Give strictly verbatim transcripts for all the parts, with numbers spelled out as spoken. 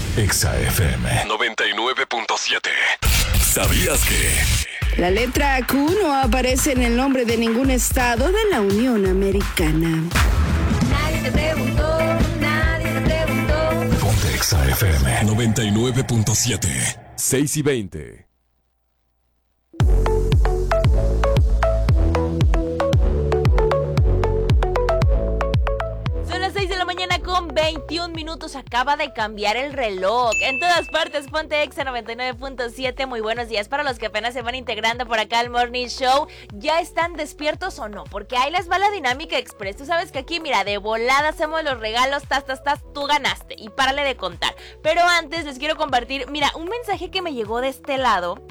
Exa F M noventa y nueve punto siete. ¿Sabías que? La letra Q no aparece en el nombre de ningún estado de la Unión Americana. Nadie te preguntó, nadie te preguntó. Ponte Exa F M noventa y nueve punto siete. seis y veinte. Con veintiún minutos acaba de cambiar el reloj. En todas partes, ponte Exa noventa y nueve punto siete. Muy buenos días para los que apenas se van integrando por acá al Morning Show. ¿Ya están despiertos o no? Porque ahí les va la dinámica express. Tú sabes que aquí, mira, de volada hacemos los regalos, tas, tas, tas, tú ganaste. Y párale de contar. Pero antes les quiero compartir, mira, un mensaje que me llegó de este lado,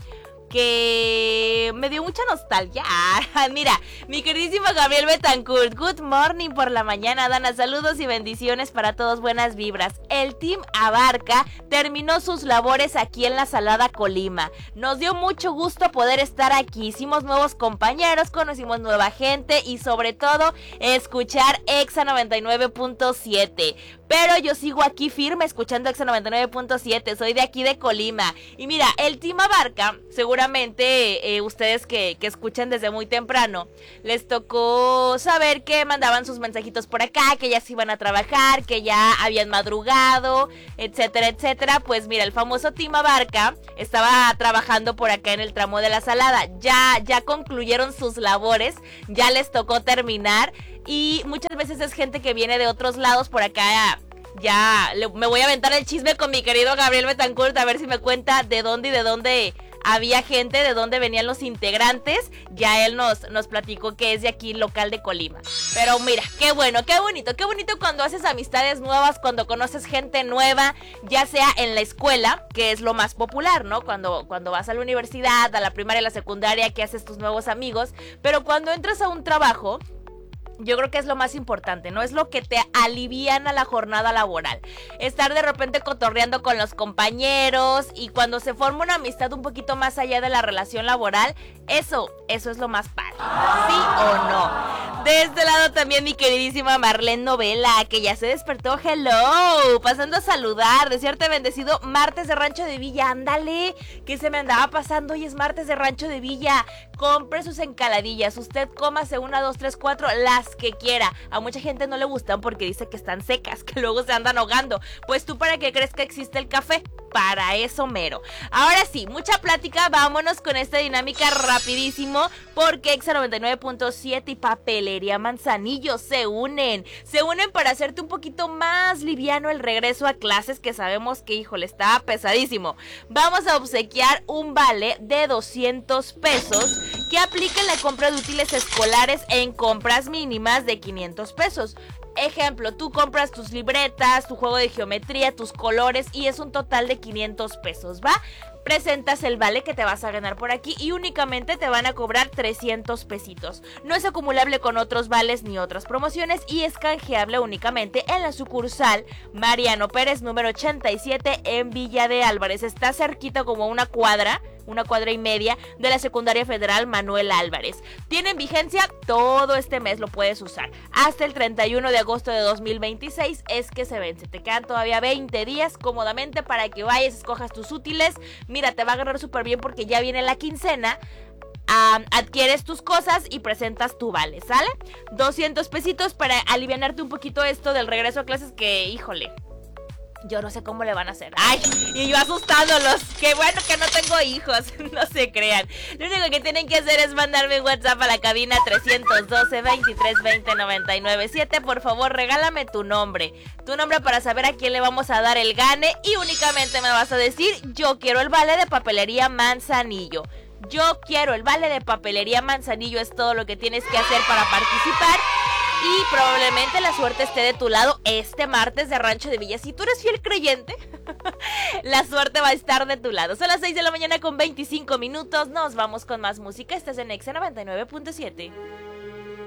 que me dio mucha nostalgia. Mira, mi queridísimo Gabriel Betancourt, good morning por la mañana, Dana, saludos y bendiciones para todos, buenas vibras. El Team Abarca terminó sus labores aquí en la Salada Colima. Nos dio mucho gusto poder estar aquí, hicimos nuevos compañeros, conocimos nueva gente y sobre todo escuchar Exa noventa y nueve punto siete. Pero yo sigo aquí firme escuchando Exa noventa y nueve punto siete, soy de aquí de Colima. Y mira, el Team Abarca, seguramente eh, ustedes que, que escuchan desde muy temprano, les tocó saber que mandaban sus mensajitos por acá, que ya se iban a trabajar, que ya habían madrugado, etcétera, etcétera. Pues mira, el famoso Team Abarca estaba trabajando por acá en el tramo de la Salada. Ya, ya concluyeron sus labores, ya les tocó terminar. Y muchas veces es gente que viene de otros lados por acá. Ya le, me voy a aventar el chisme con mi querido Gabriel Betancourt, a ver si me cuenta de dónde y de dónde había gente, de dónde venían los integrantes. Ya él nos, nos platicó que es de aquí, local de Colima. Pero mira, qué bueno, qué bonito, qué bonito cuando haces amistades nuevas, cuando conoces gente nueva, ya sea en la escuela, que es lo más popular, ¿no? Cuando, cuando vas a la universidad, a la primaria, a la secundaria, que haces tus nuevos amigos. Pero cuando entras a un trabajo, yo creo que es lo más importante, ¿no? Es lo que te aliviana la jornada laboral. Estar de repente cotorreando con los compañeros y cuando se forma una amistad un poquito más allá de la relación laboral, eso, eso es lo más padre. ¿Sí o no? De este lado también mi queridísima Marlene Novela, que ya se despertó. Hello, pasando a saludar, desearte bendecido martes de Rancho de Villa. Ándale, que se me andaba pasando, hoy es martes de Rancho de Villa. Compre sus encaladillas, usted cómase una, dos, tres, cuatro, las que quiera. A mucha gente no le gustan porque dice que están secas, que luego se andan ahogando. Pues tú, ¿para qué crees que existe el café? Para eso mero. Ahora sí, mucha plática, vámonos con esta dinámica rapidísimo, porque Exa noventa y nueve punto siete y Papelería Manzanillo se unen. Se unen para hacerte un poquito más liviano el regreso a clases, que sabemos que, híjole, está pesadísimo. Vamos a obsequiar un vale de doscientos pesos que aplica en la compra de útiles escolares en compras mínimas de quinientos pesos. Ejemplo, tú compras tus libretas, tu juego de geometría, tus colores y es un total de quinientos pesos, ¿va? Presentas el vale que te vas a ganar por aquí y únicamente te van a cobrar trescientos pesitos. No es acumulable con otros vales ni otras promociones y es canjeable únicamente en la sucursal Mariano Pérez número ochenta y siete en Villa de Álvarez. Está cerquita, como una cuadra, una cuadra y media de la Secundaria Federal Manuel Álvarez. Tienen vigencia todo este mes, lo puedes usar. Hasta el treinta y uno de agosto de dos mil veintiséis es que se vence. Te quedan todavía veinte días cómodamente para que vayas, escojas tus útiles. Mira, te va a agarrar súper bien porque ya viene la quincena. Um, adquieres tus cosas y presentas tu vale, ¿sale? doscientos pesitos para alivianarte un poquito esto del regreso a clases que, híjole, yo no sé cómo le van a hacer. Ay, y yo asustándolos. Qué bueno que no tengo hijos. No se crean. Lo único que tienen que hacer es mandarme un WhatsApp a la cabina trescientos doce, veintitrés veinte, noventa y nueve siete. Por favor, regálame tu nombre. Tu nombre para saber a quién le vamos a dar el gane. Y únicamente me vas a decir: yo quiero el vale de Papelería Manzanillo. Yo quiero el vale de Papelería Manzanillo. Es todo lo que tienes que hacer para participar. Y probablemente la suerte esté de tu lado este martes de Rancho de Villa. Si tú eres fiel creyente, la suerte va a estar de tu lado. Son las seis de la mañana con veinticinco minutos. Nos vamos con más música. Estás en Exa noventa y nueve punto siete.